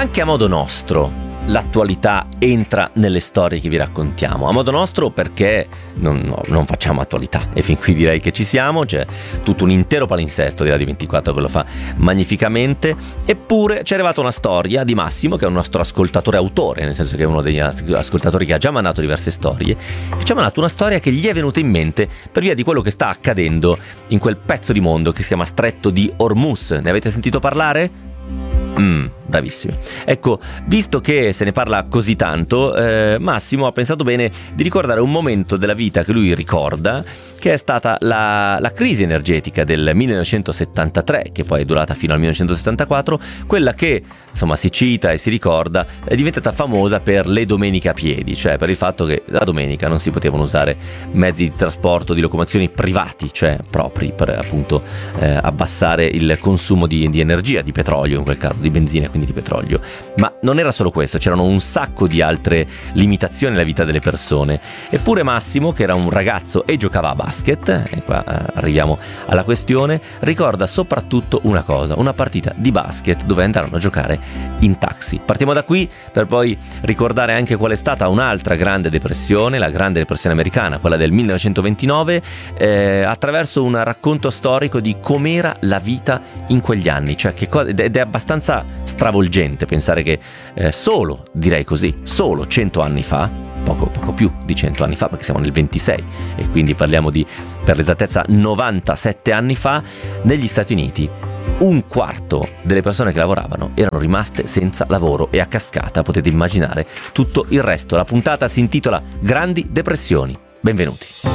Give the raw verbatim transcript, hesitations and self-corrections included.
Anche a modo nostro l'attualità entra nelle storie che vi raccontiamo. A modo nostro perché non, no, non facciamo attualità, e fin qui direi che ci siamo. C'è tutto un intero palinsesto di Radio ventiquattro che lo fa magnificamente. Eppure ci è arrivata una storia di Massimo, che è un nostro ascoltatore autore, nel senso che è uno degli ascoltatori che ha già mandato diverse storie, che ci ha mandato una storia che gli è venuta in mente per via di quello che sta accadendo in quel pezzo di mondo che si chiama Stretto di Hormuz. Ne avete sentito parlare? Mm, bravissimi. Ecco, visto che se ne parla così tanto, eh, Massimo ha pensato bene di ricordare un momento della vita che lui ricorda, che è stata la, la crisi energetica del millenovecentosettantatré, che poi è durata fino al millenovecentosettantaquattro, quella che, insomma, si cita e si ricorda, è diventata famosa per le domeniche a piedi, cioè per il fatto che la domenica non si potevano usare mezzi di trasporto, di locomozioni privati, cioè propri, per appunto eh, abbassare il consumo di, di energia, di petrolio in quel caso, di benzina, quindi di petrolio. Ma non era solo questo, c'erano un sacco di altre limitazioni nella vita delle persone. Eppure Massimo, che era un ragazzo e giocava a basket, e qua eh, arriviamo alla questione, ricorda soprattutto una cosa, una partita di basket dove andarono a giocare in taxi. Partiamo da qui per poi ricordare anche qual è stata un'altra grande depressione, la grande depressione americana, quella del millenovecentoventinove, eh, attraverso un racconto storico di com'era la vita in quegli anni, cioè che co- ed è abbastanza stravolgente pensare che eh, solo, direi così, solo cento anni fa, poco, poco più di cento anni fa, perché siamo nel ventisei e quindi parliamo di, per l'esattezza, novantasette anni fa, negli Stati Uniti un quarto delle persone che lavoravano erano rimaste senza lavoro, e a cascata potete immaginare tutto il resto. La puntata si intitola Grandi Depressioni. Benvenuti.